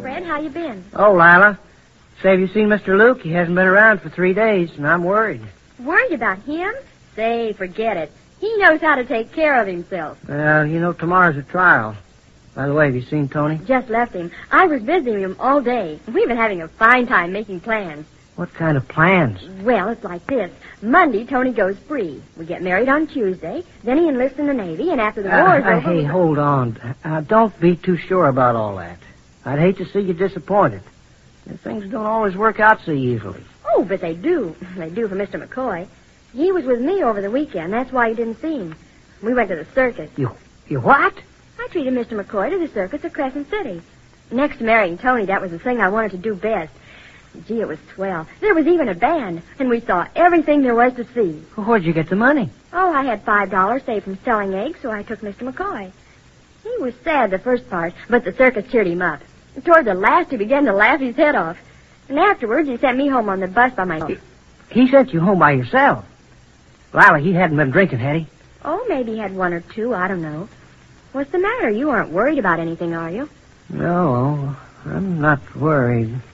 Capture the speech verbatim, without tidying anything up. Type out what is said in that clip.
Fred. How you been? Oh, Lila. Say, have you seen Mister Luke? He hasn't been around for three days, and I'm worried. Worried about him? Say, forget it. He knows how to take care of himself. Well, you know, tomorrow's a trial. By the way, have you seen Tony? Just left him. I was visiting him all day. We've been having a fine time making plans. What kind of plans? Well, it's like this. Monday, Tony goes free. We get married on Tuesday. Then he enlists in the Navy, and after the war's uh, uh, over... Hey, hold on. Uh, don't be too sure about all that. I'd hate to see you disappointed. Things don't always work out so easily. Oh, but they do. They do for Mister McCoy. He was with me over the weekend. That's why you didn't see him. We went to the circus. You, you what? I treated Mister McCoy to the circus at Crescent City. Next to marrying Tony, that was the thing I wanted to do best. Gee, it was swell. There was even a band, and we saw everything there was to see. Well, where'd you get the money? Oh, I had five dollars saved from selling eggs, so I took Mister McCoy. He was sad the first part, but the circus cheered him up. Toward the last, he began to laugh his head off. And afterwards, he sent me home on the bus by myself. He, he sent you home by yourself? Lila, he hadn't been drinking, had he? Oh, maybe he had one or two. I don't know. What's the matter? You aren't worried about anything, are you? No, I'm not worried.